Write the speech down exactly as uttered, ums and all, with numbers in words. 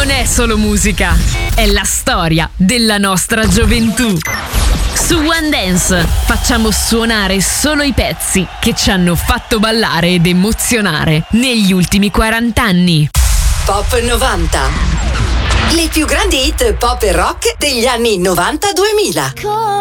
Non è solo musica, è la storia della nostra gioventù. Su One Dance facciamo suonare solo i pezzi che ci hanno fatto ballare ed emozionare negli ultimi quaranta anni. Pop novanta. Le più grandi hit pop e rock degli anni novanta duemila.